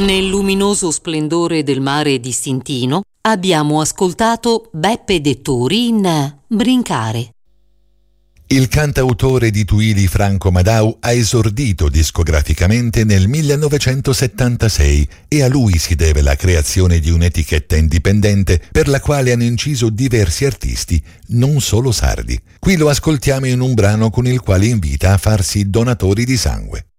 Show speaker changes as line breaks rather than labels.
Nel luminoso splendore del mare distintino abbiamo ascoltato Beppe Dettori in Brincare.
Il cantautore di Tuili Franco Madau ha esordito discograficamente nel 1976 e a lui si deve la creazione di un'etichetta indipendente per la quale hanno inciso diversi artisti, non solo sardi. Qui lo ascoltiamo in un brano con il quale invita a farsi donatori di sangue.